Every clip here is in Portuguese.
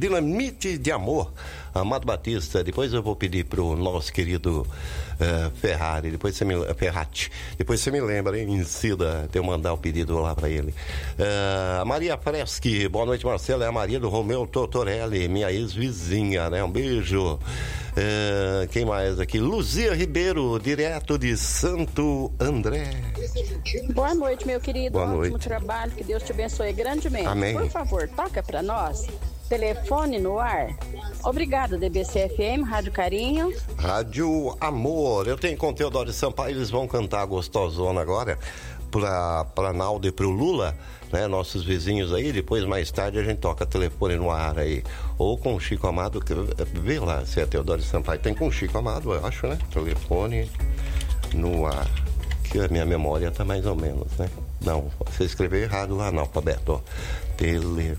Dinamite de Amor, Amado Batista. Depois eu vou pedir pro nosso querido Ferrari, Ferrati. Depois você me lembra, hein, Incida, de eu mandar o pedido lá para ele. Maria Freschi, boa noite, Marcelo. É a Maria do Romeu Tortorelli, minha ex-vizinha, né? Um beijo. Quem mais aqui? Luzia Ribeiro, direto de Santo André. Boa noite, meu querido. Boa Ótimo noite. Trabalho, que Deus te abençoe grandemente. Amém. Por favor, toca para nós. Telefone no ar. Obrigado, DBC-FM, Rádio Carinho. Rádio Amor. Eu tenho com o Teodoro Sampaio, eles vão cantar Gostosona agora pra Naldo e pro Lula, né? Nossos vizinhos aí. Depois, mais tarde, a gente toca telefone no ar aí. Ou com o Chico Amado, vê lá se é Teodoro Sampaio. Tem com o Chico Amado, eu acho, né? Telefone no ar. Que a minha memória tá mais ou menos, né? Não, você escreveu errado lá, analfabeto, ó. Telefone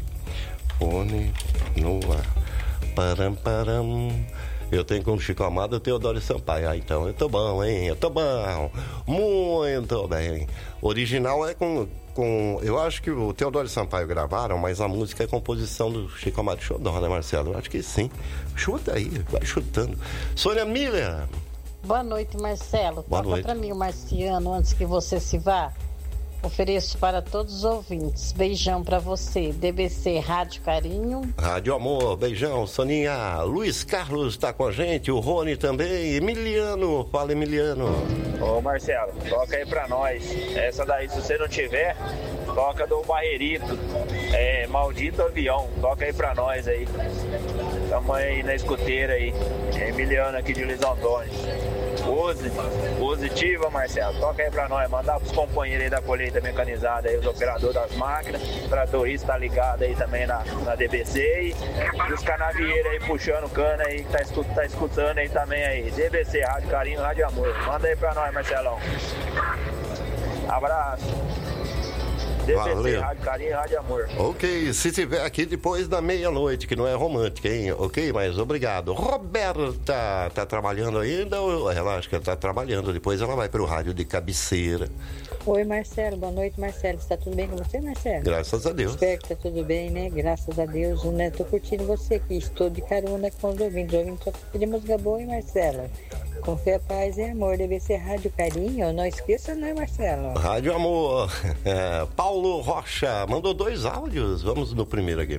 no ar. Param, param. Eu tenho com o Chico Amado e o Teodoro Sampaio. Então, eu tô bom, hein? Eu tô bom. Muito bem. Original é com... Eu acho que o Teodoro Sampaio gravaram, mas a música é composição do Chico Amado Xodó, né, Marcelo? Eu acho que sim. Chuta aí, vai chutando. Sônia Miller. Boa noite, Marcelo. Boa Toca noite. para mim o Marciano antes que você se vá. Ofereço para todos os ouvintes. Beijão para você. DBC Rádio Carinho. Rádio Amor, beijão, Soninha. Luiz Carlos tá com a gente, o Rony também. Emiliano, fala Emiliano. Ô Marcelo, toca aí pra nós. Essa daí, se você não tiver, toca do Barreirito. Maldito Avião. Toca aí pra nós aí. Tamo aí na escuteira aí. Emiliano aqui de Luiz Antônio. Positiva, Marcelo. Toca aí pra nós. Mandar pros companheiros aí da colheita mecanizada aí, os operadores das máquinas. O tratorista tá ligado aí também na DBC. E os canavieiros aí puxando cana aí, que tá escutando aí também aí. DBC, Rádio Carinho, Rádio Amor. Manda aí pra nós, Marcelão. Abraço. DBC, Valeu. Rádio Carinho, Rádio Amor. Ok, se tiver aqui depois da meia-noite, que não é romântica, hein? Ok, mas obrigado. Roberta, tá trabalhando ainda? Ela acho que ela tá trabalhando, depois ela vai pro rádio de cabeceira. Oi, Marcelo. Boa noite, Marcelo. Está tudo bem com você, Marcelo? Graças a Deus. Espero que tá tudo bem, né? Graças a Deus, né? Tô curtindo você aqui. Estou de carona com os ouvintes. Só pedir música boa, hein, Marcelo? Com fé, paz e amor. Deve ser Rádio Carinho. Não esqueça, não é, Marcelo? Rádio Amor. Paulo Rocha mandou 2 áudios. Vamos no primeiro aqui.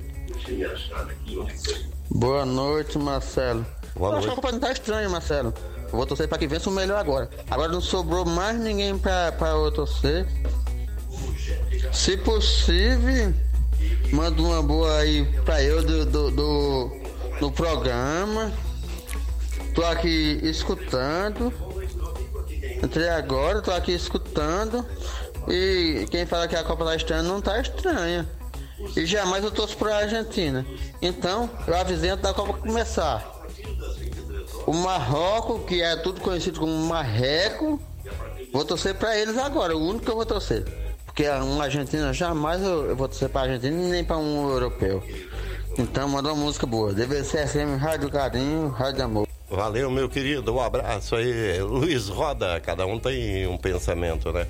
Boa noite, Marcelo. Boa Eu acho que noite. a Copa não tá estranha, Marcelo. Eu vou torcer pra que vença o melhor agora. Agora não sobrou mais ninguém pra eu torcer. Se possível, manda uma boa aí pra eu do programa. Tô aqui escutando. Entrei agora, tô aqui escutando. E quem fala que a Copa tá estranha não tá estranha. E jamais eu torço pra Argentina. Então, eu avisei antes da Copa começar. O Marrocos, que é tudo conhecido como Marreco, vou torcer pra eles agora, o único que eu vou torcer. Porque uma Argentina, jamais eu vou torcer pra Argentina nem pra um europeu. Então, manda uma música boa. DBC-FM, Rádio Carinho, Rádio Amor. Valeu, meu querido, um abraço aí. Luiz Roda, cada um tem um pensamento, né?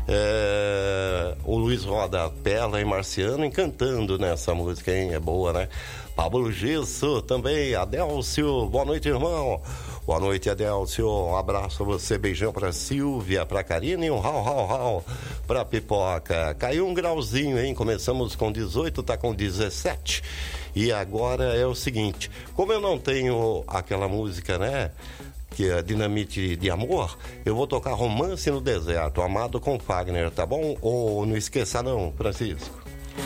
O Luiz Roda, Pela e Marciano encantando nessa música, hein? É boa, né? Pablo Gesso também, Adélcio, boa noite, irmão. Boa noite, Adélcio, um abraço a você, beijão pra Silvia, pra Karina e um rau pra Pipoca. Caiu um grauzinho, hein? Começamos com 18, tá com 17. E agora é o seguinte, como eu não tenho aquela música, né, que é Dinamite de Amor, eu vou tocar Romance no Deserto, Amado com Fagner, tá bom? Ou não esqueça não, Francisco.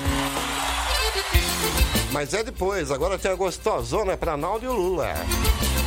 Mas é depois, agora tem a Gostosona pra Naldo e o Lula.